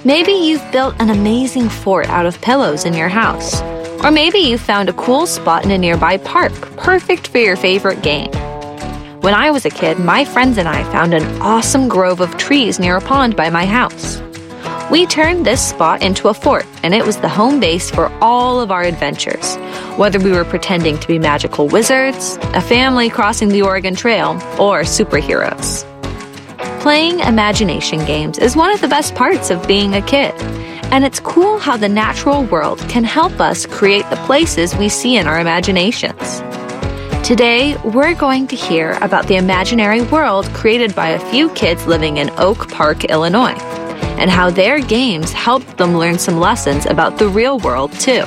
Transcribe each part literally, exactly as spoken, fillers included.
Maybe you've built an amazing fort out of pillows in your house. Or maybe you found a cool spot in a nearby park, perfect for your favorite game. When I was a kid, my friends and I found an awesome grove of trees near a pond by my house. We turned this spot into a fort, and it was the home base for all of our adventures, whether we were pretending to be magical wizards, a family crossing the Oregon Trail, or superheroes. Playing imagination games is one of the best parts of being a kid, and it's cool how the natural world can help us create the places we see in our imaginations. Today, we're going to hear about the imaginary world created by a few kids living in Oak Park, Illinois, and how their games helped them learn some lessons about the real world, too.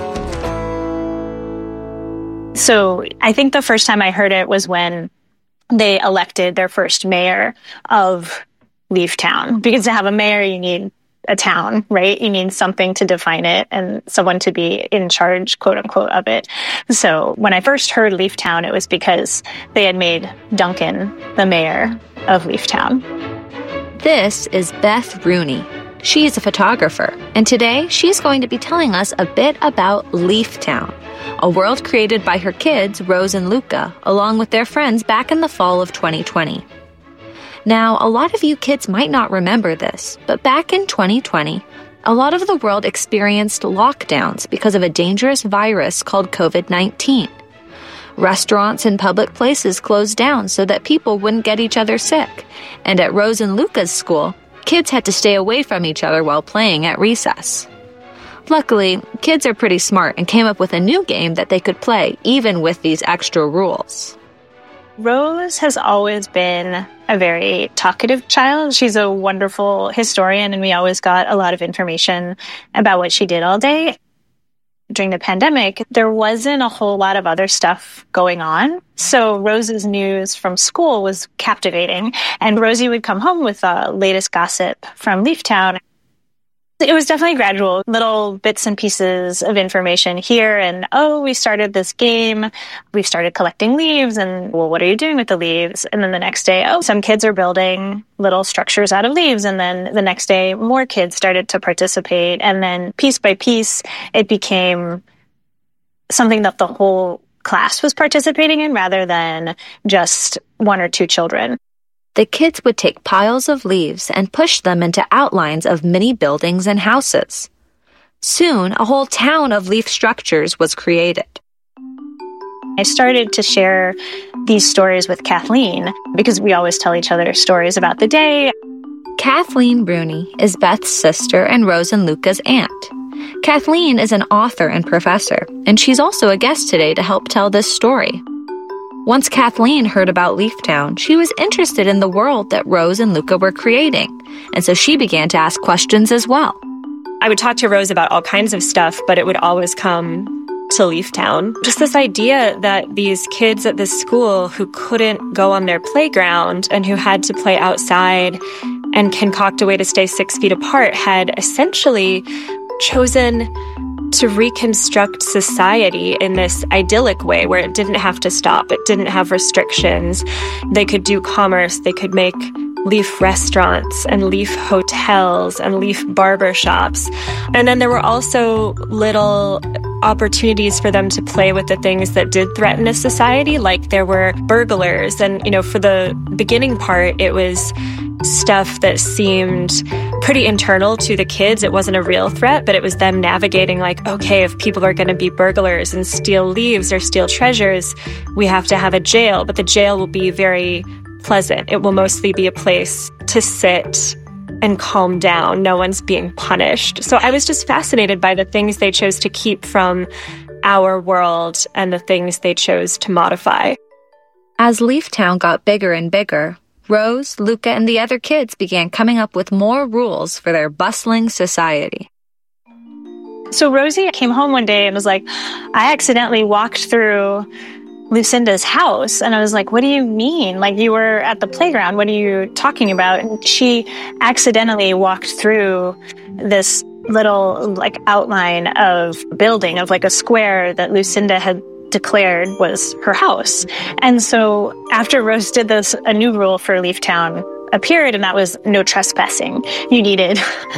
So I think the first time I heard it was when they elected their first mayor of Leaftown. Because to have a mayor, you need a town, right? You need something to define it and someone to be in charge, quote unquote, of it. So when I first heard Leaftown, it was because they had made Duncan the mayor of Leaftown. This is Beth Rooney. She is a photographer, and today she's going to be telling us a bit about Leaftown, a world created by her kids, Rose and Luca, along with their friends back in the fall of twenty twenty. Now, a lot of you kids might not remember this, but back in twenty twenty, a lot of the world experienced lockdowns because of a dangerous virus called covid nineteen. Restaurants and public places closed down so that people wouldn't get each other sick. And at Rose and Luca's school, kids had to stay away from each other while playing at recess. Luckily, kids are pretty smart and came up with a new game that they could play, even with these extra rules. Rose has always been a very talkative child. She's a wonderful historian, and we always got a lot of information about what she did all day. During the pandemic, there wasn't a whole lot of other stuff going on. So Rose's news from school was captivating. And Rosie would come home with the latest gossip from Leaftown. It was definitely gradual, little bits and pieces of information here. And, oh, we started this game. We've started collecting leaves. And, well, what are you doing with the leaves? And then the next day, oh, some kids are building little structures out of leaves. And then the next day, more kids started to participate. And then piece by piece, it became something that the whole class was participating in rather than just one or two children. The kids would take piles of leaves and push them into outlines of mini buildings and houses. Soon, a whole town of leaf structures was created. I started to share these stories with Kathleen because we always tell each other stories about the day. Kathleen Rooney is Beth's sister and Rose and Luca's aunt. Kathleen is an author and professor, and she's also a guest today to help tell this story. Once Kathleen heard about Leaftown, she was interested in the world that Rose and Luca were creating, and so she began to ask questions as well. I would talk to Rose about all kinds of stuff, but it would always come to Leaftown. Just this idea that these kids at this school who couldn't go on their playground and who had to play outside and concoct a way to stay six feet apart had essentially chosen to reconstruct society in this idyllic way where it didn't have to stop. It didn't have restrictions. They could do commerce. They could make leaf restaurants and leaf hotels and leaf barber shops. And then there were also little opportunities for them to play with the things that did threaten a society, like there were burglars. And, you know, for the beginning part, it was stuff that seemed pretty internal to the kids. It wasn't a real threat, but it was them navigating like, okay, if people are going to be burglars and steal leaves or steal treasures, we have to have a jail. But the jail will be very pleasant. It will mostly be a place to sit and calm down. No one's being punished. So I was just fascinated by the things they chose to keep from our world and the things they chose to modify. As Leaftown got bigger and bigger, Rose, Luca, and the other kids began coming up with more rules for their bustling society. So Rosie came home one day and was like, I accidentally walked through Lucinda's house. And I was like, what do you mean? Like, you were at the playground. What are you talking about? And she accidentally walked through this little like outline of building of like a square that Lucinda had declared was her house. And so after Rose did this, a new rule for Leaftown appeared, and that was no trespassing. You needed